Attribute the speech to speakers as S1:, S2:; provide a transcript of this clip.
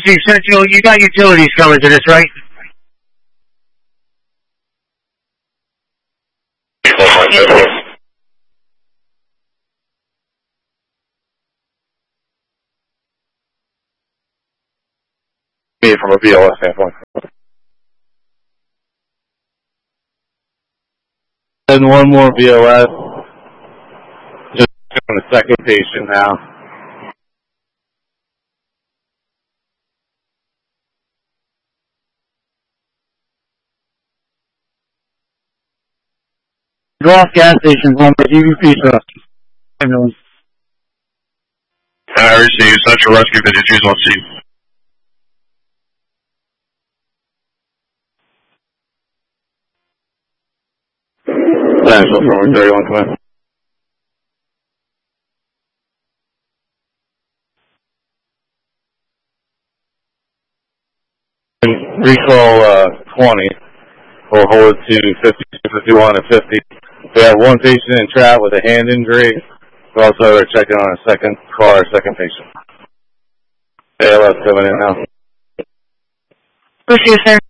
S1: Chief Central, you got utilities coming to this, right?
S2: From a BLS standpoint. And one more BLS. Just on the second patient now.
S1: Go off gas station, home with UVP truck. Ambulance.
S3: I receive Central Rescue 52-1C.
S2: Central from 31 Command. Recall 20. We'll hold to 50, 51, and 50. We have one patient in trap with a hand injury. We also are checking on a second patient. ALS coming in now.
S1: Appreciate it, sir.